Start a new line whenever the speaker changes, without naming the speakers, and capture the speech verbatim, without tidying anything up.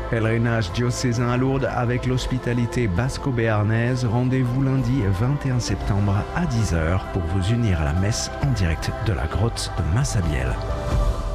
Pèlerinage diocésain à Lourdes avec l'hospitalité basco-béarnaise. Rendez-vous lundi vingt et un septembre à dix heures pour vous unir à la messe en direct de la grotte de Massabielle.